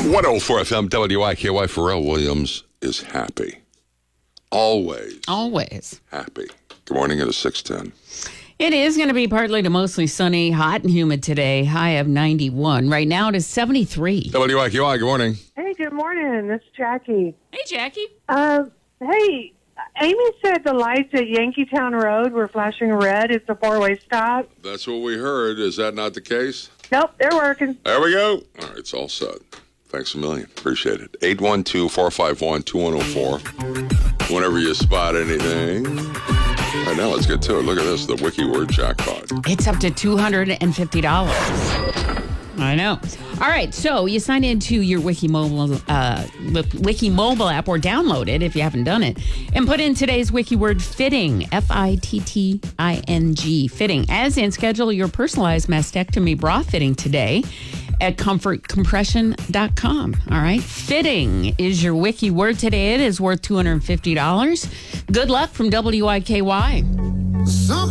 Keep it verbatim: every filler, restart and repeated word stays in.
one oh four F M W I K Y. Pharrell Williams is happy. Always. Always. Happy. Good morning. It is six ten. It is going to be partly to mostly sunny, hot and humid today. High of ninety-one. Right now it is seventy-three. W I K Y, good morning. Hey, good morning. This is Jackie. Hey, Jackie. Uh, hey, Amy said the lights at Yankeetown Road were flashing red. It's a four-way stop. That's what we heard. Is that not the case? Nope, they're working. There we go. All right, it's all set. Thanks a million. Appreciate it. eight one two, four five one, two one oh four. Whenever you spot anything. All right, now let's get to it. Look at this, the Wiki Word jackpot. It's up to two hundred fifty dollars. I know. All right, so you sign into your Wiki Mobile, uh, Wiki Mobile app or download it if you haven't done it, and put in today's Wiki word fitting, F I T T I N G, fitting, as in schedule your personalized mastectomy bra fitting today at comfort compression dot com. All right, fitting is your Wiki word today. It is worth two hundred fifty dollars. Good luck from W I K Y.